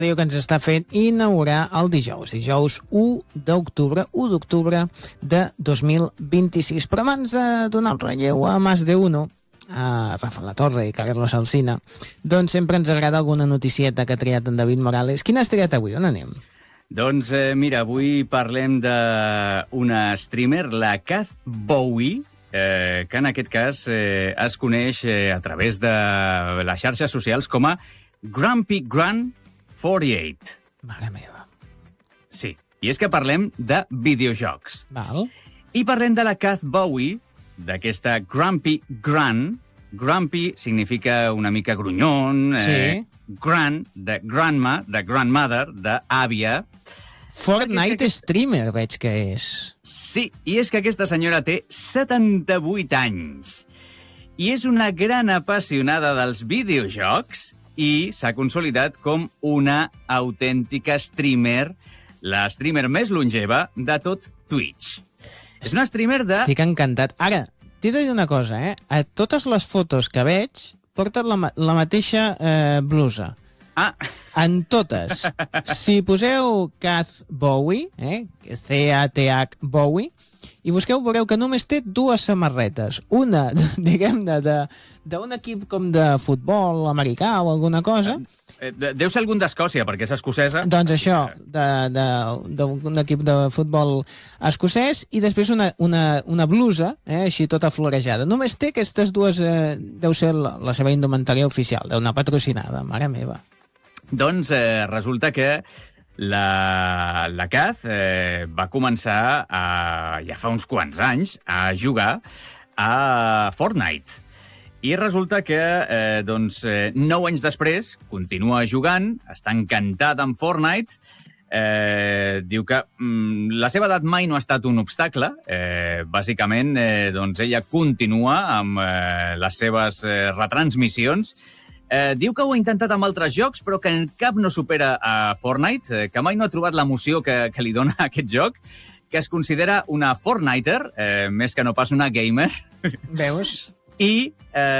que ens està fent inaugurar el dijous 1 d'octubre de 2026. Però abans de donar el relleu a Más de Uno, a Rafa La Torre i Carlos Alsina, doncs sempre ens agrada alguna noticieta que ha triat en David Morales. Quina has triat avui? On anem? Doncs mira, avui parlem d'una streamer, la Kath Bowie, que en aquest cas es coneix a través de les xarxes socials com a Grumpy Gran 48. Mare meva. Sí, i és que parlem de videojocs. Val. I parlem de la Kath Bowie, d'aquesta Grumpy Gran. Grumpy significa una mica grunyon, Sí. Gran, de grandma, de grandmother, d'àvia. Fortnite streamer veig que és. Sí, i és que aquesta senyora té 78 anys. I és una gran apassionada dels videojocs i s'ha consolidat com una autèntica streamer, la streamer més longeva de tot Twitch. És una streamer de... Estic encantat. Ara, t'he de dir una cosa, A totes les fotos que veig porten la mateixa blusa. Ah, En totes. Si poseu Kath Bowie, C-A-T-H Bowie, i busqueu, veureu que només té dues samarretes. Una, diguem-ne, d'un equip com de futbol americà o alguna cosa. deu ser algun d'Escòcia, perquè és escocesa. Doncs això, d'un equip de futbol escocès, i després una blusa, així tota florejada. Només té aquestes dues, deu ser la seva indumentària oficial, deu anar patrocinada, mare meva. Doncs resulta que la Kath va començar ja fa uns quants anys a jugar a Fortnite. I resulta que 9 anys després continua jugant, està encantada amb Fortnite, diu que la seva edat mai no ha estat un obstacle. Bàsicament, ella continua amb les seves retransmissions. Diu que ho ha intentat amb altres jocs, però que en cap no supera a Fortnite, que mai no ha trobat l'emoció que li dona aquest joc, que es considera una Fortniter, més que no pas una gamer. Veus? I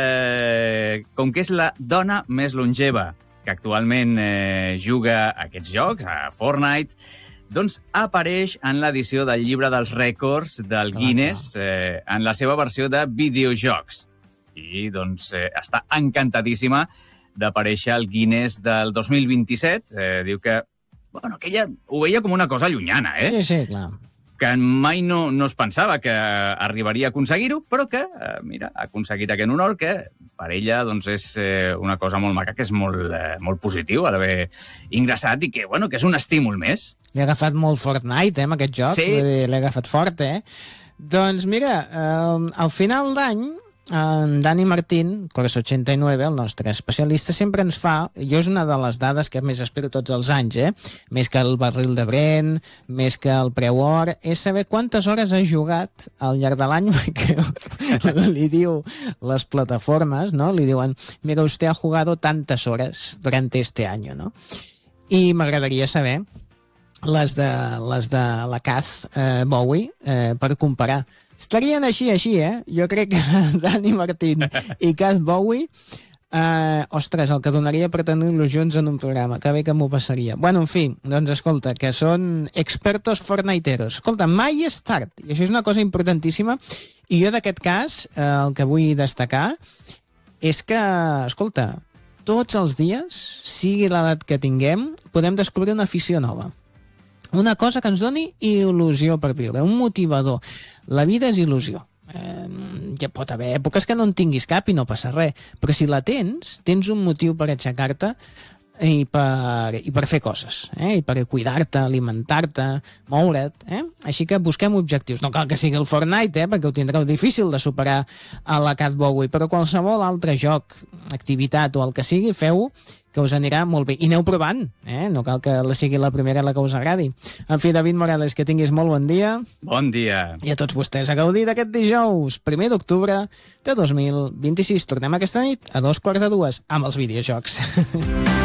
com que és la dona més longeva que actualment juga a aquests jocs, a Fortnite, doncs apareix en l'edició del llibre dels rècords del Guinness en la seva versió de videojocs. I doncs està encantadíssima d'aparèixer al Guinness del 2027. Diu que ella ho veia com una cosa llunyana, Sí, clar. que mai no es pensava que arribaria a aconseguir-ho, però que, mira, ha aconseguit aquest honor, que per ella doncs, és una cosa molt maca, que és molt positiu d'haver ingressat i que és un estímul més. Li ha agafat molt Fortnite, amb aquest joc. Sí. L'ha agafat fort, Doncs mira, al final d'any, en Dani Martín, Cors 89, el nostre especialista, sempre ens fa, jo és una de les dades que més espero tots els anys, més que el barril de Brent, més que el preu or, és saber quantes hores ha jugat al llarg de l'any, perquè li diu les plataformes, no? Li diuen, mira, usted ha jugado tantas horas durante este año, no? I m'agradaria saber les de la Kath Bowie per comparar. Estarien així, Jo crec que Dani Martín i Kath Bowie, ostres, el que donaria per tenir-los junts en un programa, que bé que m'ho passaria. Bueno, en fi, doncs escolta, que són expertos fortniteros. Escolta, mai és tard, i això és una cosa importantíssima, i jo d'aquest cas, el que vull destacar és que, escolta, tots els dies, sigui l'edat que tinguem, podem descobrir una afició nova. Una cosa que ens doni il·lusió per viure, un motivador. La vida és il·lusió. Ja pot haver èpoques que no en tinguis cap i no passa res, però si la tens un motiu per aixecar-te i per fer coses, i per cuidar-te, alimentar-te, moure't. Així que busquem objectius. No cal que sigui el Fortnite, perquè ho tindreu difícil de superar a la Kath Bowie, però qualsevol altre joc, activitat o el que sigui, feu-ho, que us anirà molt bé. I aneu provant, no cal que sigui la primera la que us agradi. En fi, David Morales, que tinguis molt bon dia. Bon dia. I a tots vostès a gaudir d'aquest dijous, 1 d'octubre de 2026. Tornem aquesta nit a 2:45 amb els videojocs.